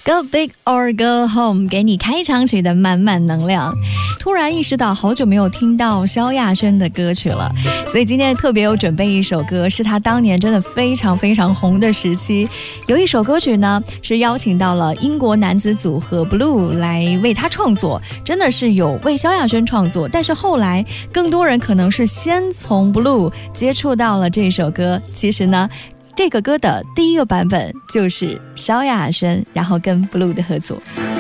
Go Big or Go Home 给你开场曲的满满能量。突然意识到好久没有听到萧亚轩的歌曲了，所以今天特别有准备一首歌，是他当年真的非常非常红的时期。有一首歌曲呢是邀请到了英国男子组合 Blue 来为他创作，真的是有为萧亚轩创作，但是后来更多人可能是先从 Blue 接触到了这首歌。其实呢这个歌的第一个版本就是萧亚轩然后跟 Blue 的合作。